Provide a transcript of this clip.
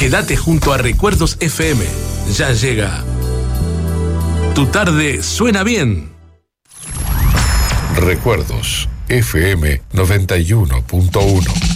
Quédate junto a Recuerdos FM. Ya llega. Tu tarde suena bien. Recuerdos FM 91.1.